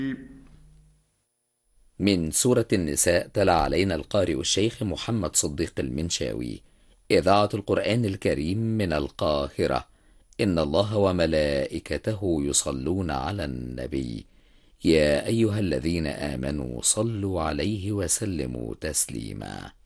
من سورة النساء تلا علينا القارئ الشيخ محمد صديق المنشاوي. إذاعة القرآن الكريم من القاهرة. إن الله وملائكته يصلون على النبي. يا أيها الذين آمنوا صلوا عليه وسلموا تسليما.